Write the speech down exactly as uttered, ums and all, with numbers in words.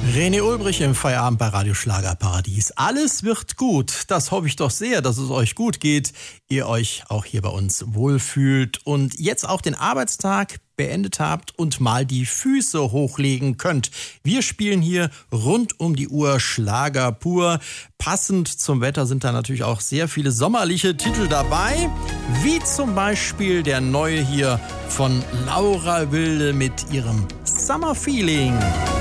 René Ulbrich im Feierabend bei Radio Schlagerparadies. Alles wird gut. Das hoffe ich doch sehr, dass es euch gut geht, ihr euch auch hier bei uns wohlfühlt und jetzt auch den Arbeitstag beendet habt und mal die Füße hochlegen könnt. Wir spielen hier rund um die Uhr Schlager pur. Passend zum Wetter sind da natürlich auch sehr viele sommerliche Titel dabei, wie zum Beispiel der neue hier von Laura Wilde mit ihrem Summer Feeling.